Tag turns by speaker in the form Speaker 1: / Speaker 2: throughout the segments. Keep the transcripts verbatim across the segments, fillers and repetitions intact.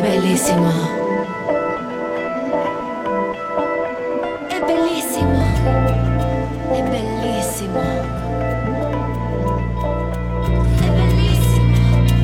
Speaker 1: bellissimo. È bellissimo. È bellissimo. È bellissimo.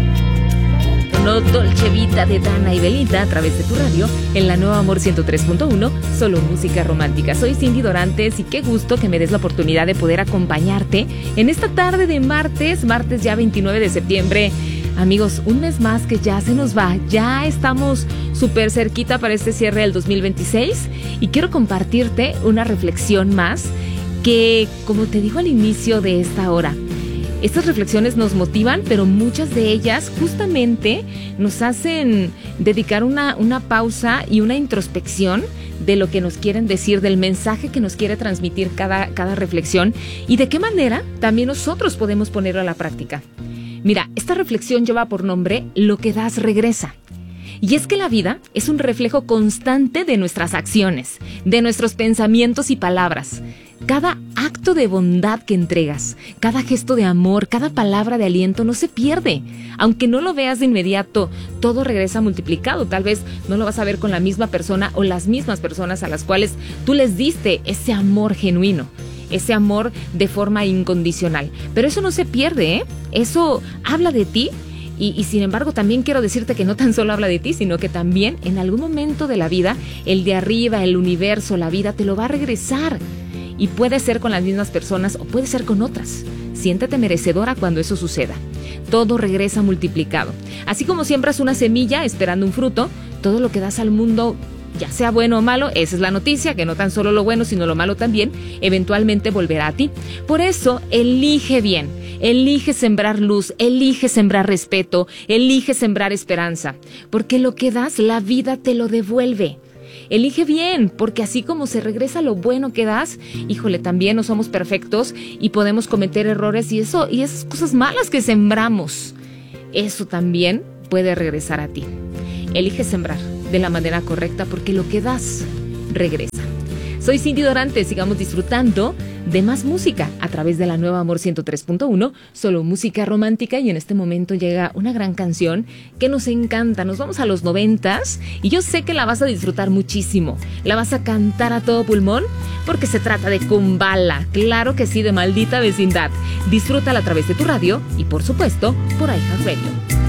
Speaker 2: No Dolce Vita de Dana y Belita a través de tu radio en la Nueva Amor ciento tres punto uno, solo música romántica. Soy Cindy Dorantes y qué gusto que me des la oportunidad de poder acompañarte en esta tarde de martes, martes ya veintinueve de septiembre. Amigos, un mes más que ya se nos va, ya estamos súper cerquita para este cierre del dos mil veintiséis y quiero compartirte una reflexión más que, como te digo al inicio de esta hora, estas reflexiones nos motivan, pero muchas de ellas justamente nos hacen dedicar una, una pausa y una introspección de lo que nos quieren decir, del mensaje que nos quiere transmitir cada, cada reflexión y de qué manera también nosotros podemos ponerlo a la práctica. Mira, esta reflexión lleva por nombre Lo que das regresa. Y es que la vida es un reflejo constante de nuestras acciones, de nuestros pensamientos y palabras. Cada acto de bondad que entregas, cada gesto de amor, cada palabra de aliento no se pierde. Aunque no lo veas de inmediato, todo regresa multiplicado. Tal vez no lo vas a ver con la misma persona o las mismas personas a las cuales tú les diste ese amor genuino, ese amor de forma incondicional. Pero eso no se pierde, ¿eh? Eso habla de ti. Y, y sin embargo también quiero decirte que no tan solo habla de ti, sino que también en algún momento de la vida, el de arriba, el universo, la vida te lo va a regresar. Y puede ser con las mismas personas o puede ser con otras. Siéntete merecedora cuando eso suceda. Todo regresa multiplicado. Así como siembras una semilla esperando un fruto, todo lo que das al mundo, ya sea bueno o malo, esa es la noticia, que no tan solo lo bueno, sino lo malo también, eventualmente volverá a ti. Por eso, elige bien. Elige sembrar luz, elige sembrar respeto, elige sembrar esperanza, porque lo que das, la vida te lo devuelve. Elige bien, porque así como se regresa lo bueno que das, híjole, también no somos perfectos y podemos cometer errores y eso, y esas cosas malas que sembramos, eso también puede regresar a ti. Elige sembrar de la manera correcta, porque lo que das, regresa. Soy Cindy Dorantes, sigamos disfrutando de más música a través de la Nueva Amor ciento tres punto uno, solo música romántica, y en este momento llega una gran canción que nos encanta. Nos vamos a los noventas y yo sé que la vas a disfrutar muchísimo, la vas a cantar a todo pulmón porque se trata de Kumbala, claro que sí, de Maldita Vecindad. Disfrútala a través de tu radio y por supuesto por iHeartRadio.